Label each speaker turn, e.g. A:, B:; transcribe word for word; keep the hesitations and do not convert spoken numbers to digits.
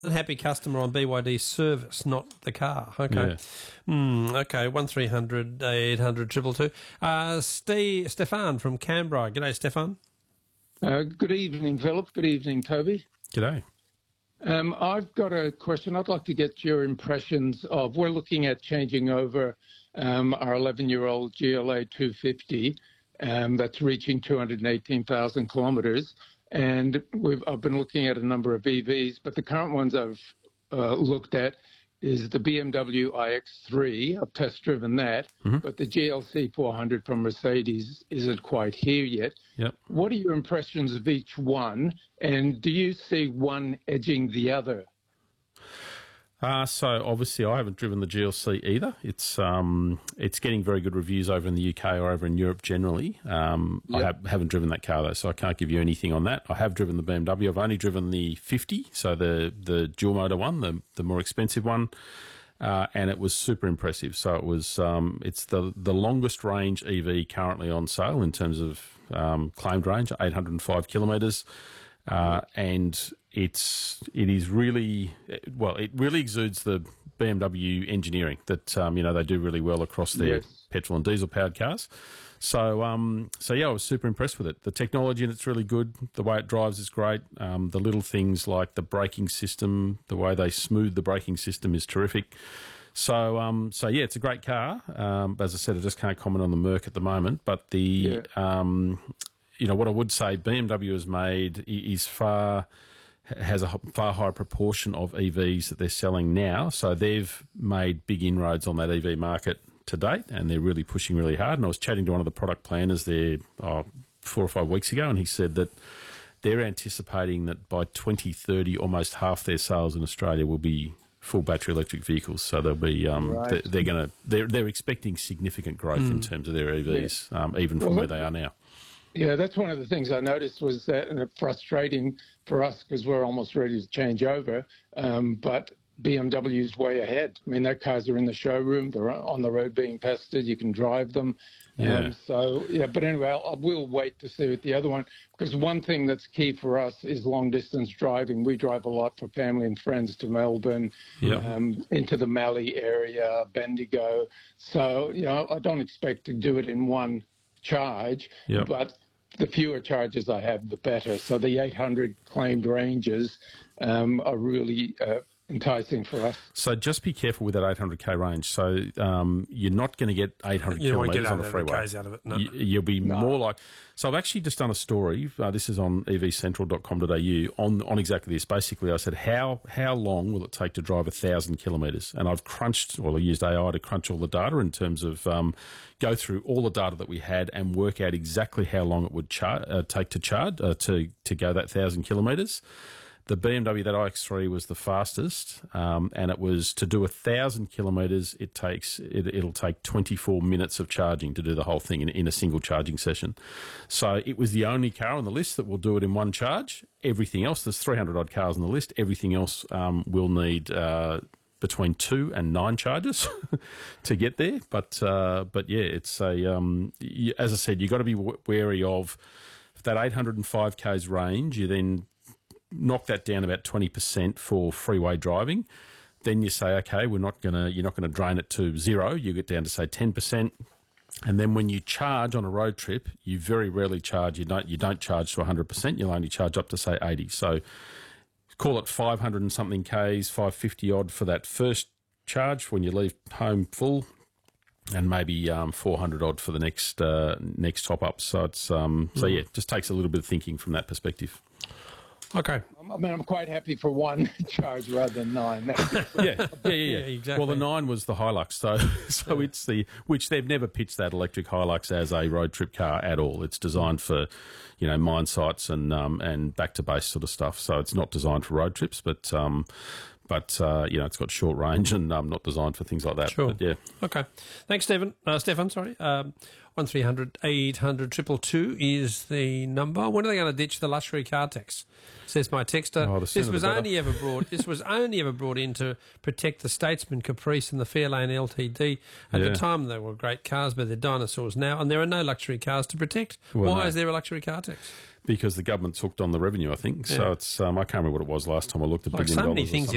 A: unhappy customer on B Y D service, not the car. Okay.
B: Yeah.
A: Mm, okay, one three hundred eight hundred two two two. Uh, Steve, Stefan from Canberra. G'day, Stefan.
C: Uh, good evening, Philip. Good evening, Toby.
B: G'day.
C: Um, I've got a question. I'd like to get your impressions of, we're looking at changing over um, our eleven-year-old G L A two fifty um, that's reaching two hundred eighteen thousand kilometres. And we've, I've been looking at a number of E Vs, but the current ones I've uh, looked at is the B M W i X three. I've test driven that, mm-hmm. but the G L C four hundred from Mercedes isn't quite here yet.
B: Yep.
C: What are your impressions of each one, and do you see one edging the other?
B: Uh, so obviously I haven't driven the G L C either. It's um, it's getting very good reviews over in the U K or over in Europe generally. Um, yep. I have, haven't driven that car though, so I can't give you anything on that. I have driven the B M W. I've only driven the fifty, so the the dual motor one, the the more expensive one, uh, and it was super impressive. So it was um, it's the the longest range E V currently on sale in terms of um, claimed range, eight hundred five kilometres. Uh, and it's it is really well. It really exudes the B M W engineering that um, you know they do really well across their
C: yes.
B: petrol and diesel powered cars. So um, so yeah, I was super impressed with it. The technology in it's really good. The way it drives is great. Um, the little things like the braking system, the way they smooth the braking system is terrific. So um, so yeah, it's a great car. Um, as I said, I just can't comment on the Merc at the moment, but the
C: yeah.
B: um, you know, what I would say B M W has made is far, has a far higher proportion of E Vs that they're selling now. So they've made big inroads on that E V market to date, and they're really pushing really hard. And I was chatting to one of the product planners there oh, four or five weeks ago, and he said that they're anticipating that by twenty thirty, almost half their sales in Australia will be full battery electric vehicles. So they'll be um,
C: right.
B: they're, they're going to they're they're expecting significant growth mm. in terms of their E Vs, yeah. um, even from well, where they are now.
C: Yeah, that's one of the things I noticed was that, and it's frustrating for us because we're almost ready to change over, um, but B M W's way ahead. I mean, their cars are in the showroom, they're on the road being tested, you can drive them.
B: Yeah.
C: Um, so, yeah, but anyway, I'll, I will wait to see with the other one, because one thing that's key for us is long-distance driving. We drive a lot for family and friends to Melbourne,
B: yeah.
C: um, into the Mallee area, Bendigo. So, you know, I don't expect to do it in one charge,
B: yep.
C: but the fewer charges I have, the better. So the eight hundred claimed ranges um, are really uh, enticing for us.
B: So just be careful with that eight hundred K range. So um, you're not going to get eight hundred
A: you
B: kilometres on the freeway.
A: Out of it, no.
B: you, you'll be
C: no.
B: more like... So I've actually just done a story, uh, this is on e v central dot com dot a u, on, on exactly this. Basically, I said, how how long will it take to drive one thousand kilometres? And I've crunched, or I used A I to crunch all the data in terms of um, go through all the data that we had and work out exactly how long it would char- uh, take to charge, uh, to, to go that one thousand kilometres. The B M W, that i X three was the fastest, um, and it was to do a thousand kilometres. It takes it, it'll take twenty-four minutes of charging to do the whole thing in, in a single charging session. So it was the only car on the list that will do it in one charge. Everything else, there's three hundred odd cars on the list. Everything else um, will need uh, between two and nine charges to get there. But uh, but yeah, it's a um, you, as I said, you've got to be w- wary of that eight hundred five k's range. You then knock that down about twenty percent for freeway driving. Then you say, okay, we're not gonna, you're not gonna drain it to zero. You get down to say ten percent, and then when you charge on a road trip, you very rarely charge. You don't, you don't charge to one hundred percent. You'll only charge up to say eighty. So call it five hundred and something k's, five fifty odd for that first charge when you leave home full, and maybe um, four hundred odd for the next uh, next top up. So it's um, mm. so yeah, it just takes a little bit of thinking from that perspective.
A: Okay.
C: I mean, I'm quite happy for one charge rather than nine.
B: yeah, yeah, yeah, yeah,
A: yeah, exactly.
B: Well, the nine was the Hilux, so so yeah. it's the which they've never pitched that electric Hilux as a road trip car at all. It's designed for, you know, mine sites and um and back to base sort of stuff. So it's not designed for road trips, but um. But, uh, you know, it's got short range and um, not designed for things like that.
A: Sure.
B: But, yeah.
A: Okay. Thanks, Stephen. Uh, Stefan, sorry. Um, one three hundred eight hundred two two two is the number. When are they going to ditch the luxury car tax? Says my texter.
B: Oh,
A: this was only ever brought. This was only ever brought in to protect the Statesman, Caprice, and the Fairlane L T D. At
B: yeah.
A: the time, they were great cars, but they're dinosaurs now, and there are no luxury cars to protect.
B: Well,
A: Why
B: no.
A: is there a luxury car tax?
B: Because the government's hooked on the revenue, I think.
A: Yeah.
B: So it's um, I can't remember what it was last time I looked at
A: like
B: billion
A: so
B: dollars
A: many
B: or
A: things
B: something.